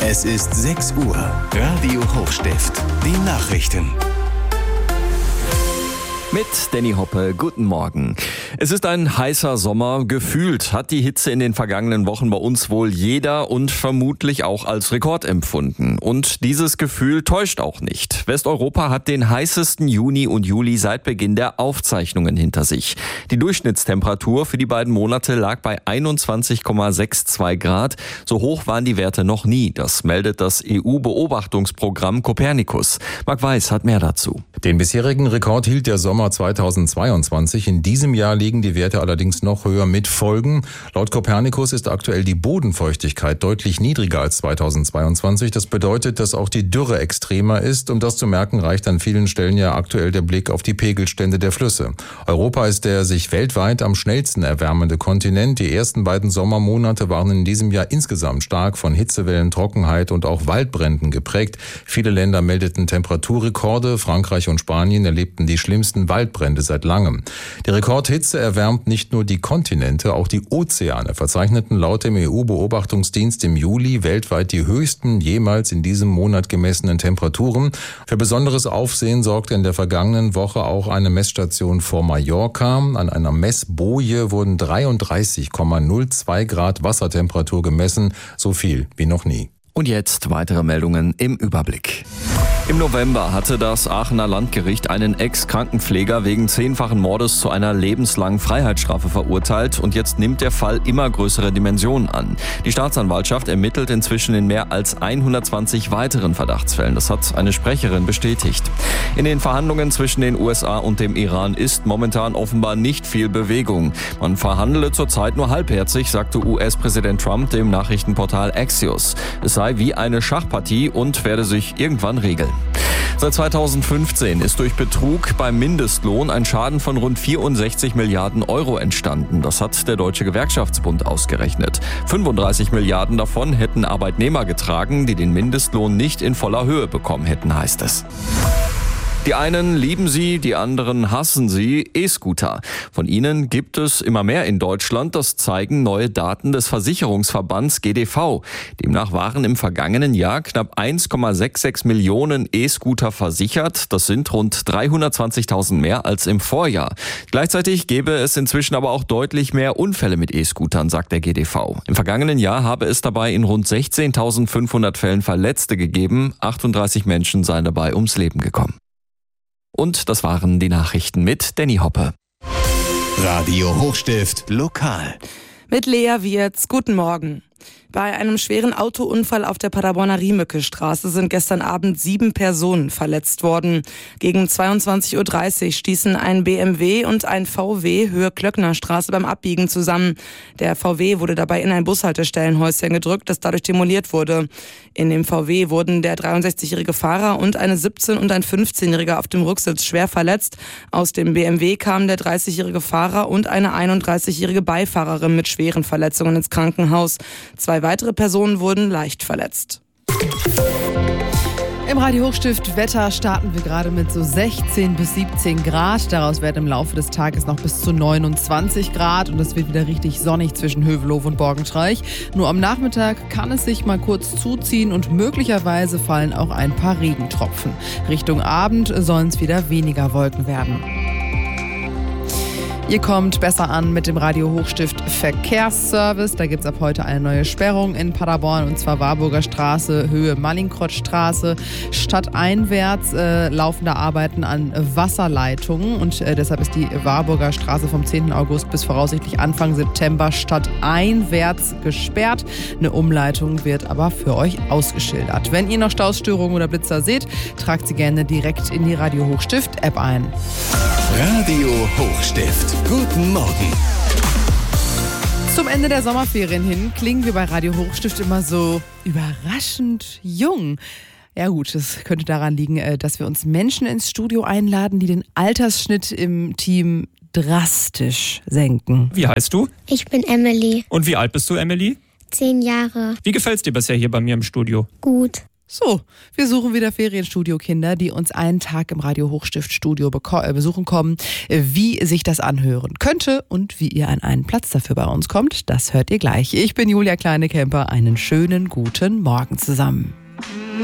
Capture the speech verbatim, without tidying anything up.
Es ist sechs Uhr. Radio Hochstift. Die Nachrichten. Mit Danny Hoppe, guten Morgen. Es ist ein heißer Sommer. Gefühlt hat die Hitze in den vergangenen Wochen bei uns wohl jeder und vermutlich auch als Rekord empfunden. Und dieses Gefühl täuscht auch nicht. Westeuropa hat den heißesten Juni und Juli seit Beginn der Aufzeichnungen hinter sich. Die Durchschnittstemperatur für die beiden Monate lag bei einundzwanzig Komma zweiundsechzig Grad. So hoch waren die Werte noch nie. Das meldet das E U-Beobachtungsprogramm Copernicus. Marc Weiß hat mehr dazu. Den bisherigen Rekord hielt der Sommer zweitausendzweiundzwanzig. In diesem Jahr liegen die Werte allerdings noch höher mit Folgen. Laut Copernicus ist aktuell die Bodenfeuchtigkeit deutlich niedriger als zweitausendzweiundzwanzig. Das bedeutet, dass auch die Dürre extremer ist. Um das zu merken, reicht an vielen Stellen ja aktuell der Blick auf die Pegelstände der Flüsse. Europa ist der sich weltweit am schnellsten erwärmende Kontinent. Die ersten beiden Sommermonate waren in diesem Jahr insgesamt stark von Hitzewellen, Trockenheit und auch Waldbränden geprägt. Viele Länder meldeten Temperaturrekorde. Frankreich und Spanien erlebten die schlimmsten Waldbrände seit langem. Die Rekordhitze erwärmt nicht nur die Kontinente, auch die Ozeane verzeichneten laut dem E U-Beobachtungsdienst im Juli weltweit die höchsten jemals in diesem Monat gemessenen Temperaturen. Für besonderes Aufsehen sorgte in der vergangenen Woche auch eine Messstation vor Mallorca. An einer Messboje wurden dreiunddreißig Komma null zwei Grad Wassertemperatur gemessen, so viel wie noch nie. Und jetzt weitere Meldungen im Überblick. Im November hatte das Aachener Landgericht einen Ex-Krankenpfleger wegen zehnfachen Mordes zu einer lebenslangen Freiheitsstrafe verurteilt und jetzt nimmt der Fall immer größere Dimensionen an. Die Staatsanwaltschaft ermittelt inzwischen in mehr als hundertzwanzig weiteren Verdachtsfällen. Das hat eine Sprecherin bestätigt. In den Verhandlungen zwischen den U S A und dem Iran ist momentan offenbar nicht viel Bewegung. Man verhandele zurzeit nur halbherzig, sagte U S-Präsident Trump dem Nachrichtenportal Axios. Es sei wie eine Schachpartie und werde sich irgendwann regeln. Seit zweitausendfünfzehn ist durch Betrug beim Mindestlohn ein Schaden von rund vierundsechzig Milliarden Euro entstanden. Das hat der Deutsche Gewerkschaftsbund ausgerechnet. fünfunddreißig Milliarden davon hätten Arbeitnehmer getragen, die den Mindestlohn nicht in voller Höhe bekommen hätten, heißt es. Die einen lieben sie, die anderen hassen sie, E-Scooter. Von ihnen gibt es immer mehr in Deutschland, das zeigen neue Daten des Versicherungsverbands G D V. Demnach waren im vergangenen Jahr knapp eins Komma sechsundsechzig Millionen E-Scooter versichert. Das sind rund dreihundertzwanzigtausend mehr als im Vorjahr. Gleichzeitig gäbe es inzwischen aber auch deutlich mehr Unfälle mit E-Scootern, sagt der G D V. Im vergangenen Jahr habe es dabei in rund sechzehntausendfünfhundert Fällen Verletzte gegeben. achtunddreißig Menschen seien dabei ums Leben gekommen. Und das waren die Nachrichten mit Danny Hoppe. Radio Hochstift lokal. Mit Lea Wirz, guten Morgen. Bei einem schweren Autounfall auf der Paderborner Riemeke-Straße sind gestern Abend sieben Personen verletzt worden. Gegen zweiundzwanzig Uhr dreißig stießen ein B M W und ein V W Höhe Klöcknerstraße beim Abbiegen zusammen. Der V W wurde dabei in ein Bushaltestellenhäuschen gedrückt, das dadurch demoliert wurde. In dem V W wurden der dreiundsechzigjährige Fahrer und eine siebzehn- und ein fünfzehnjähriger auf dem Rücksitz schwer verletzt. Aus dem B M W kamen der dreißigjährige Fahrer und eine einunddreißigjährige Beifahrerin mit schweren Verletzungen ins Krankenhaus. Zwei weitere Personen wurden leicht verletzt. Im Radio Hochstift Wetter starten wir gerade mit so sechzehn bis siebzehn Grad. Daraus werden im Laufe des Tages noch bis zu neunundzwanzig Grad und es wird wieder richtig sonnig zwischen Hövelhof und Borgenstreich. Nur am Nachmittag kann es sich mal kurz zuziehen und möglicherweise fallen auch ein paar Regentropfen. Richtung Abend sollen es wieder weniger Wolken werden. Ihr kommt besser an mit dem Radio Hochstift Verkehrsservice. Da gibt es ab heute eine neue Sperrung in Paderborn und zwar Warburger Straße, Höhe Mallinckrodt-Straße. Stadteinwärts äh, laufen da Arbeiten an Wasserleitungen und äh, deshalb ist die Warburger Straße vom zehnten August bis voraussichtlich Anfang September stadteinwärts gesperrt. Eine Umleitung wird aber für euch ausgeschildert. Wenn ihr noch Stausstörungen oder Blitzer seht, tragt sie gerne direkt in die Radio Hochstift App ein. Radio Hochstift. Guten Morgen. Zum Ende der Sommerferien hin klingen wir bei Radio Hochstift immer so überraschend jung. Ja gut, das könnte daran liegen, dass wir uns Menschen ins Studio einladen, die den Altersschnitt im Team drastisch senken. Wie heißt du? Ich bin Emily. Und wie alt bist du, Emily? Zehn Jahre. Wie gefällt's dir bisher hier bei mir im Studio? Gut. So, wir suchen wieder Ferienstudio-Kinder, die uns einen Tag im Radio Hochstift-Studio beko- äh, besuchen kommen. Wie sich das anhören könnte und wie ihr an einen Platz dafür bei uns kommt, das hört ihr gleich. Ich bin Julia Kleine-Kemper. Einen schönen guten Morgen zusammen.